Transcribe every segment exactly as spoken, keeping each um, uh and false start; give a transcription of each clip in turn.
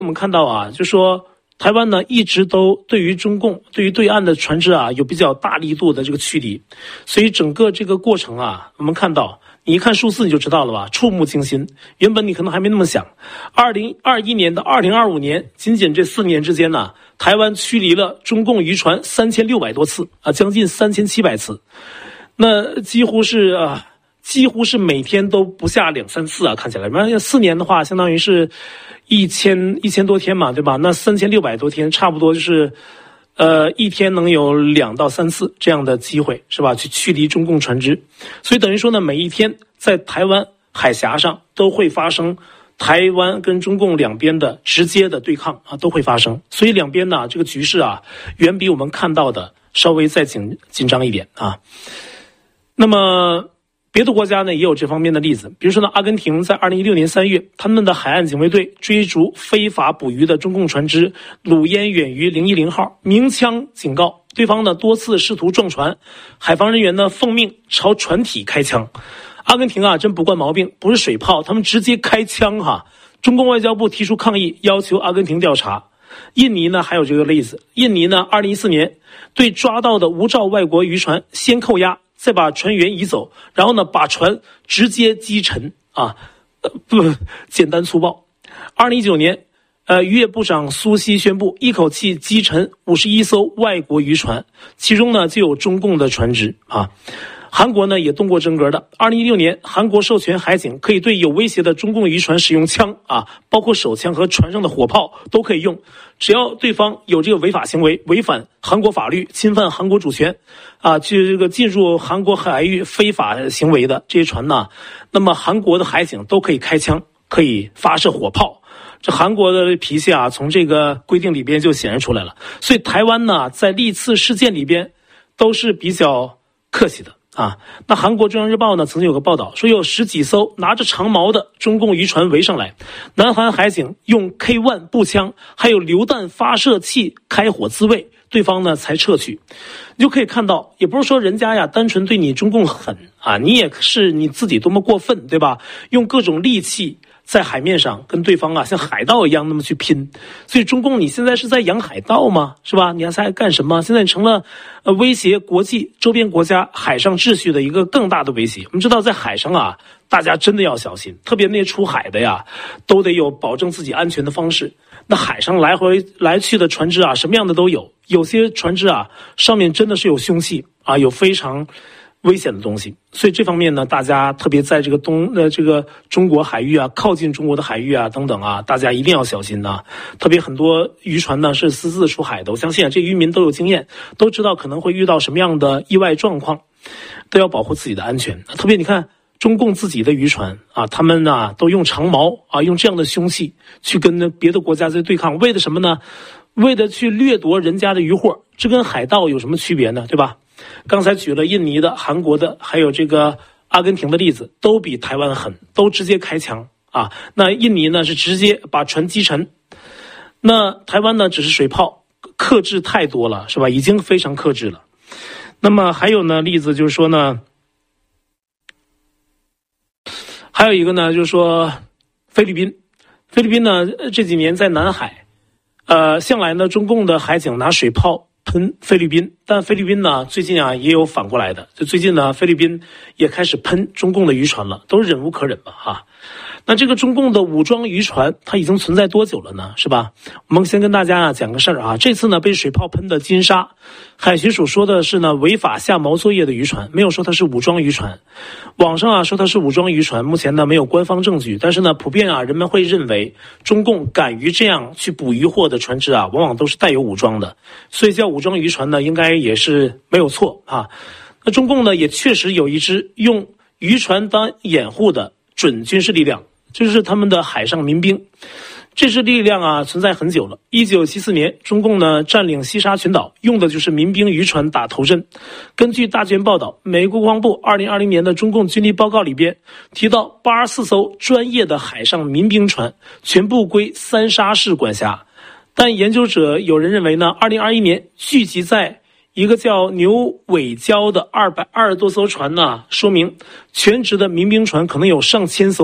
们看到啊，就说台湾呢一直都对于中共、对于对岸的船只啊有比较大力度的这个驱离，所以整个这个过程啊，我们看到你一看数字你就知道了吧，触目惊心。原本你可能还没那么想，二零二一年到二零二五年，仅仅这四年之间呢，台湾驱离了中共渔船三千六百多次啊，将近三千七百次，那几乎是啊。几乎是每天都不下两三次啊，看起来，那四年的话，相当于是一千一千多天嘛，对吧？那三千六百多天，差不多就是，呃，一天能有两到三次这样的机会，是吧？去驱离中共船只，所以等于说呢，每一天在台湾海峡上都会发生台湾跟中共两边的直接的对抗啊，都会发生。所以两边呢，这个局势啊，远比我们看到的稍微再紧紧张一点啊。那么。别的国家呢也有这方面的例子，比如说呢，阿根廷在二零一六年三月，他们的海岸警卫队追逐非法捕鱼的中共船只鲁烟远鱼零一零号，鸣枪警告对方呢多次试图撞船，海防人员呢奉命朝船体开枪。阿根廷啊真不惯毛病，不是水炮，他们直接开枪哈。中共外交部提出抗议，要求阿根廷调查。印尼呢还有这个例子，印尼呢二零一四年对抓到的无照外国渔船先扣押，再把船员移走，然后呢，把船直接击沉啊，呃，不，简单粗暴。二零一九年，呃，渔业部长苏希宣布，一口气击沉五十一艘外国渔船，其中呢就有中共的船只啊。韩国呢也动过真格的。二零一六年，韩国授权海警可以对有威胁的中共渔船使用枪啊，包括手枪和船上的火炮都可以用，只要对方有这个违法行为，违反韩国法律，侵犯韩国主权，啊，去这个进入韩国海域非法行为的这些船呢，那么韩国的海警都可以开枪，可以发射火炮。这韩国的脾气啊，从这个规定里边就显示出来了。所以台湾呢，在历次事件里边都是比较客气的。啊，那韩国中央日报呢曾经有个报道说，有十几艘拿着长矛的中共渔船围上来，南韩海警用 K 一 步枪还有榴弹发射器开火自卫，对方呢才撤去。你就可以看到，也不是说人家呀单纯对你中共狠啊，你也是你自己多么过分，对吧？用各种利器在海面上跟对方啊像海盗一样那么去拼。所以中共你现在是在养海盗吗？是吧？你还在干什么？现在成了呃威胁国际周边国家海上秩序的一个更大的威胁。我们知道在海上啊，大家真的要小心，特别那些出海的呀，都得有保证自己安全的方式。那海上来回来去的船只啊，什么样的都有，有些船只啊上面真的是有凶器啊，有非常危险的东西。所以这方面呢，大家特别在这个东呃这个中国海域啊，靠近中国的海域啊等等啊，大家一定要小心呐。特别很多渔船呢是私自出海的，我相信啊，这渔民都有经验，都知道可能会遇到什么样的意外状况，都要保护自己的安全。特别你看中共自己的渔船啊，他们呢都用长矛啊，用这样的凶器去跟别的国家在对抗，为的什么呢？为的去掠夺人家的渔获，这跟海盗有什么区别呢？对吧？刚才举了印尼的、韩国的，还有这个阿根廷的例子，都比台湾狠，都直接开枪啊。那印尼呢是直接把船击沉，那台湾呢只是水炮，克制太多了，是吧？已经非常克制了。那么还有呢例子就是说呢，还有一个呢就是说菲律宾，菲律宾呢这几年在南海，呃，向来呢中共的海警拿水炮喷菲律宾，但菲律宾呢最近啊也有反过来的，就最近呢菲律宾也开始喷中共的渔船了，都忍无可忍吧哈。那这个中共的武装渔船它已经存在多久了呢？是吧？我们先跟大家啊讲个事儿啊，这次呢被水炮喷的金沙海巡署说的是呢违法下锚作业的渔船，没有说它是武装渔船。网上啊说它是武装渔船，目前呢没有官方证据，但是呢普遍啊人们会认为中共敢于这样去捕鱼获的船只啊，往往都是带有武装的，所以叫武装渔船呢应该也是没有错啊。那中共呢也确实有一支用渔船当掩护的准军事力量，就是他们的海上民兵。这支力量啊存在很久了，一九七四年中共呢占领西沙群岛，用的就是民兵渔船打头阵。根据大卷报道，美国国防部二零二零年的中共军力报告里边提到八十四艘专业的海上民兵船全部归三沙市管辖。但研究者有人认为呢，二零二一年聚集在一个叫牛尾礁的二百二十多艘船呢，说明全职的民兵船可能有上千艘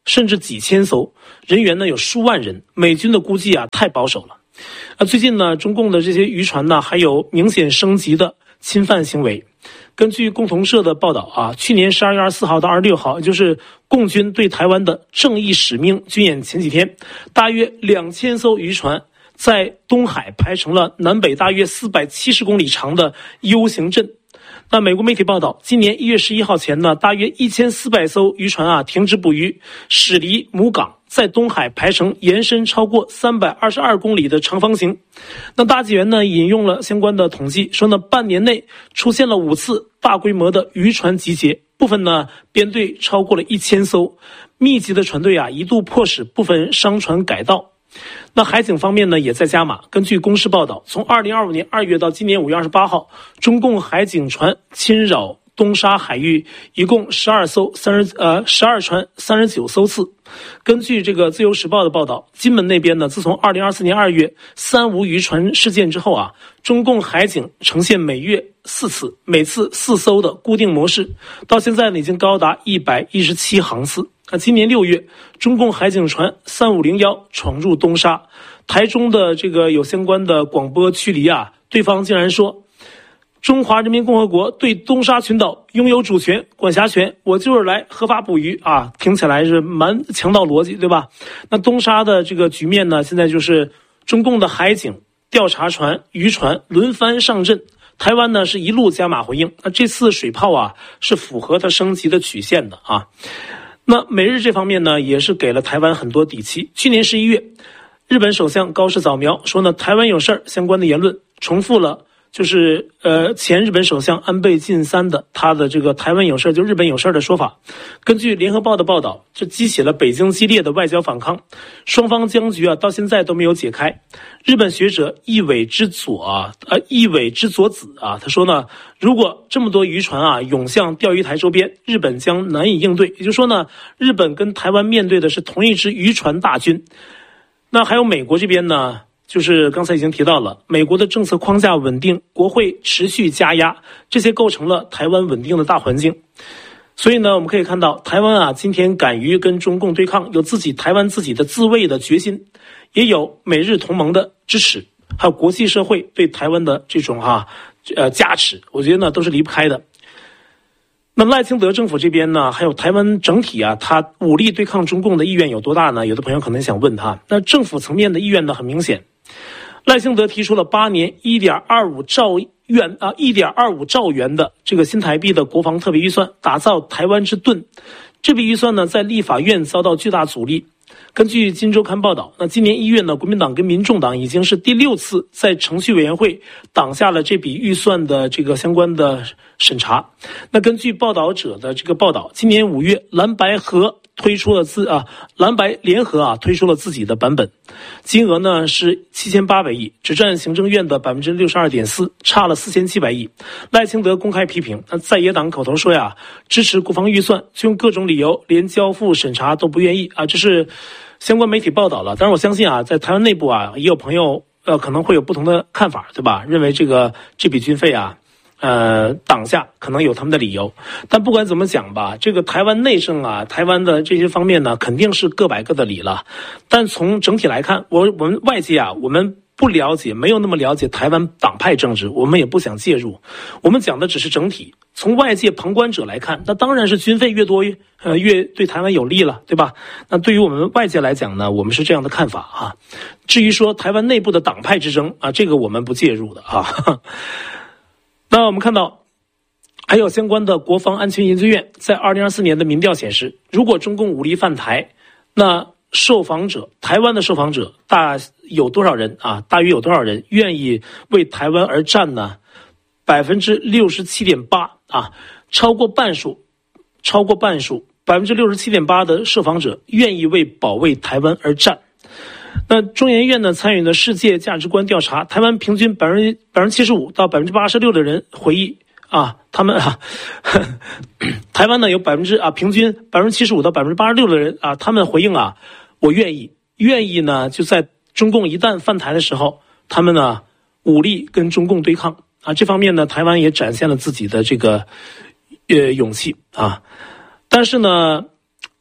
甚至几千艘，人员呢有数万人。美军的估计啊太保守了。啊，最近呢，中共的这些渔船呢还有明显升级的侵犯行为。根据共同社的报道啊，去年十二月二十四号到二十六号，也就是共军对台湾的正义使命军演前几天，大约两千艘渔船在东海排成了南北大约四百七十公里长的 U 型阵。那美国媒体报道，今年一月十一号前呢，大约一千四百艘渔船啊停止捕鱼，驶离母港，在东海排成延伸超过三百二十二公里的长方形。那大纪元呢引用了相关的统计，说呢半年内出现了五次大规模的渔船集结，部分呢编队超过了一千艘，密集的船队啊一度迫使部分商船改道。那海警方面呢也在加码。根据公示报道，从二零二五年二月到今年五月二十八号，中共海警船侵扰东沙海域一共十二艘三十呃十二船三十九艘次。根据这个自由时报的报道，金门那边呢，自从二零二四年二月三无渔船事件之后啊，中共海警呈现每月四次，每次四艘的固定模式，到现在呢已经高达一百一十七航次。那今年六月，中共海警船三五零一闯入东沙，台中的这个有相关的广播驱离啊，对方竟然说中华人民共和国对东沙群岛拥有主权、管辖权，我就是来合法捕鱼啊，听起来是蛮强盗逻辑，对吧？那东沙的这个局面呢，现在就是中共的海警、调查船、渔船轮番上阵，台湾呢是一路加码回应。那这次水炮啊，是符合它升级的曲线的啊。那美日这方面呢，也是给了台湾很多底气。去年十一月，日本首相高市早苗说呢，台湾有事儿相关的言论，重复了就是呃前日本首相安倍晋三的他的这个台湾有事儿就日本有事儿的说法。根据联合报的报道，这激起了北京激烈的外交反抗，双方僵局啊到现在都没有解开。日本学者义尾之佐啊呃义尾之佐子啊，他说呢，如果这么多渔船啊涌向钓鱼台周边，日本将难以应对。也就是说呢，日本跟台湾面对的是同一支渔船大军。那还有美国这边呢，就是刚才已经提到了，美国的政策框架稳定，国会持续加压，这些构成了台湾稳定的大环境。所以呢，我们可以看到台湾啊，今天敢于跟中共对抗，有自己台湾自己的自卫的决心，也有美日同盟的支持，还有国际社会对台湾的这种哈、啊、呃加持，我觉得呢都是离不开的。那赖清德政府这边呢，还有台湾整体啊，他武力对抗中共的意愿有多大呢？有的朋友可能想问他。那政府层面的意愿呢，很明显。赖清德提出了八年 一点二五兆元啊 一点二五兆元的这个新台币的国防特别预算，打造台湾之盾。这笔预算呢，在立法院遭到巨大阻力。根据《今周刊》报道，那今年一月呢，国民党跟民众党已经是第六次在程序委员会挡下了这笔预算的这个相关的审查。那根据报道者的这个报道，今年五月蓝白合推出了自啊蓝白联合啊推出了自己的版本，金额呢是七千八百亿，只占行政院的百分之六十二点四，差了四千七百亿。赖清德公开批评，那在野党口头说呀支持国防预算，却用各种理由连交付审查都不愿意啊，这是相关媒体报道了。当然我相信啊，在台湾内部啊也有朋友呃可能会有不同的看法，对吧？认为这个这笔军费啊呃，挡下可能有他们的理由，但不管怎么讲吧，这个台湾内政啊，台湾的这些方面呢，肯定是各摆各的理了。但从整体来看，我我们外界啊，我们不了解，没有那么了解台湾党派政治，我们也不想介入。我们讲的只是整体。从外界旁观者来看，那当然是军费越多越呃越对台湾有利了，对吧？那对于我们外界来讲呢，我们是这样的看法啊。至于说台湾内部的党派之争啊，这个我们不介入的啊。那我们看到还有相关的国防安全研究院在二零二四年的民调显示，如果中共武力犯台，那受访者台湾的受访者大有多少人啊？大约有多少人愿意为台湾而战呢？百分之六十七点八啊，超过半数，超过半数，百分之六十七点八的受访者愿意为保卫台湾而战。那中研院呢参与的世界价值观调查，台湾平均百分之百分之七十五到百分之八十六的人回忆啊，他们啊，台湾呢有百分之啊平均百分之七十五到百分之八十六的人啊，他们回应啊，我愿意，愿意呢就在中共一旦犯台的时候，他们呢武力跟中共对抗啊，这方面呢台湾也展现了自己的这个呃勇气啊，但是呢。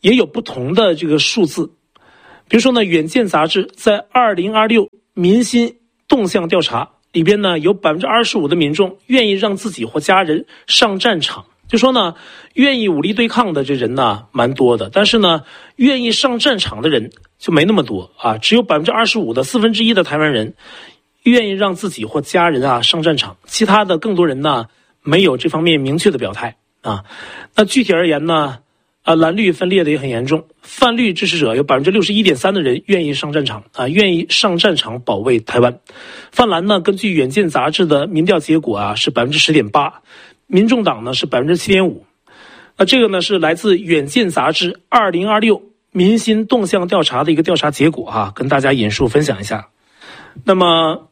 也有不同的这个数字。比如说呢，《远见》杂志在二零二六民心动向调查里边呢，有百分之二十五的民众愿意让自己或家人上战场。就说呢，愿意武力对抗的这人呢蛮多的，但是呢，愿意上战场的人就没那么多啊，只有百分之二十五的四分之一的台湾人愿意让自己或家人啊上战场，其他的更多人呢没有这方面明确的表态啊。那具体而言呢，啊蓝绿分裂的也很严重，泛绿支持者有百分之六十一点三的人愿意上战场啊，愿意上战场保卫台湾。泛蓝呢，根据《远见》杂志的民调结果啊是百分之十点八。民众党呢是百分之七点五，那这个呢是来自《远见》杂志二零二六民心动向调查的一个调查结果啊，跟大家引述分享一下。那么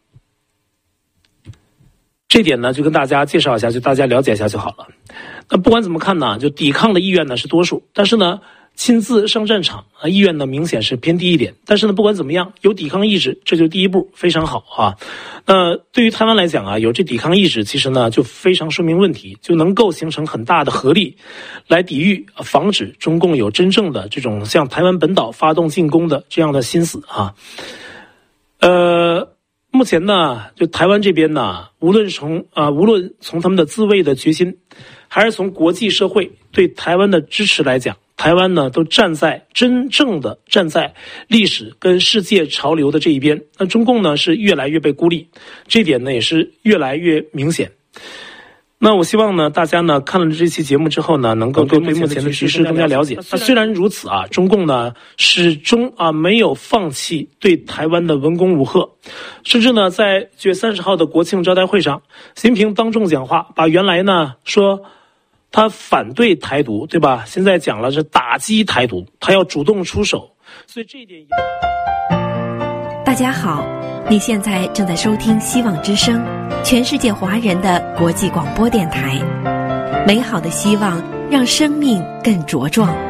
这点呢就跟大家介绍一下，就大家了解一下就好了。那不管怎么看呢，就抵抗的意愿呢是多数，但是呢亲自上战场啊，意愿呢明显是偏低一点。但是呢不管怎么样，有抵抗意志，这就是第一步，非常好啊。那对于台湾来讲啊，有这抵抗意志，其实呢就非常说明问题，就能够形成很大的合力来抵御、防止中共有真正的这种向台湾本岛发动进攻的这样的心思啊。呃目前呢，就台湾这边呢，无论从啊、呃，无论从他们的自卫的决心，还是从国际社会对台湾的支持来讲，台湾呢都站在真正的站在历史跟世界潮流的这一边。那中共呢是越来越被孤立，这点呢也是越来越明显。那我希望呢，大家呢看了这期节目之后呢，能够对目前的局势更加了解。那虽然如此啊，中共呢始终啊没有放弃对台湾的文攻武吓，甚至呢在九月三十号的国庆招待会上，习近平当众讲话，把原来呢说他反对台独，对吧？现在讲了是打击台独，他要主动出手，所以这一点。 大家好，你现在正在收听希望之声，全世界华人的国际广播电台。美好的希望让生命更茁壮。